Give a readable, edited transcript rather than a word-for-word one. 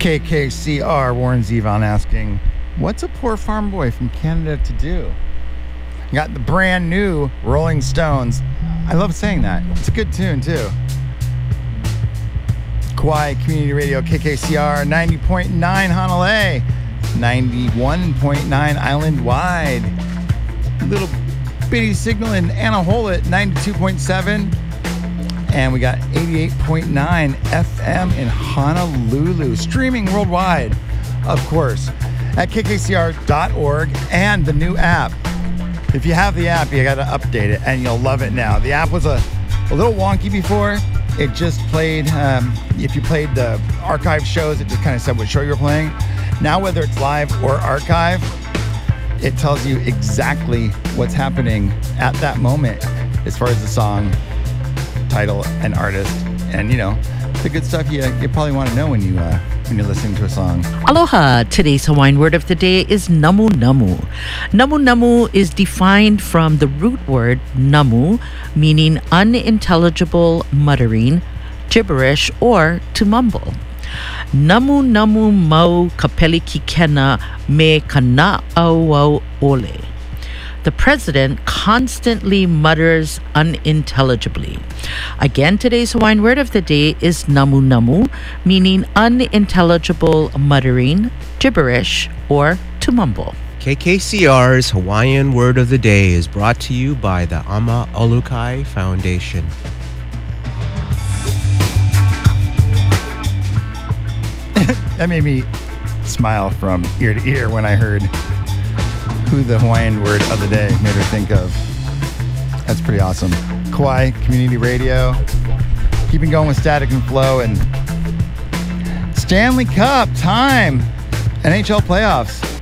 KKCR, Warren Zevon asking, what's a poor farm boy from Canada to do? You got the brand new Rolling Stones. I love saying that. It's a good tune, too. Kauai Community Radio, KKCR, 90.9 Honolulu, 91.9 Island-wide. Little bitty signal in Anahola at 92.7. And we got 88.9 FM in Honolulu. Streaming worldwide, of course, at kkcr.org and the new app. If you have the app, you got to update it, and you'll love it now. The app was a little wonky before. It just played, if you played the archive shows, it just kind of said what show you're playing. Now, whether it's live or archive, it tells you exactly what's happening at that moment as far as the song, title, and artist. And, you know, the good stuff you probably want to know when you're listening to a song. Aloha. Today's Hawaiian word of the day is namu namu. Namu namu is defined from the root word namu, meaning unintelligible muttering, gibberish, or to mumble. Namu namu mau kapeli kikena me kana au ole. The president constantly mutters unintelligibly. Again, today's Hawaiian word of the day is namu namu, meaning unintelligible muttering, gibberish, or to mumble. KKCR's Hawaiian word of the day is brought to you by the Ama Olukai Foundation. That made me smile from ear to ear when I heard who the Hawaiian word of the day made her think of. That's pretty awesome. Kauai Community Radio, keeping going with Static and Flow, and Stanley Cup time, NHL playoffs.